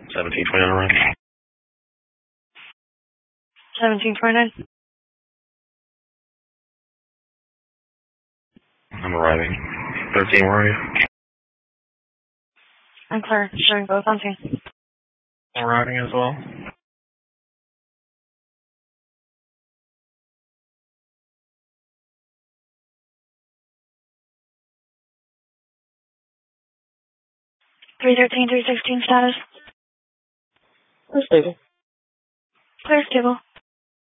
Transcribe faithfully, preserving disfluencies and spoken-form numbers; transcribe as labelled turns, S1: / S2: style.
S1: seventeen twenty-nine arriving.
S2: seventeen twenty-nine.
S1: I'm arriving. thirteen, where are you?
S2: I'm clear. Showing both on scene.
S1: I'm arriving as well.
S2: three thirteen, three sixteen status.
S1: Clear stable.
S2: Clear stable.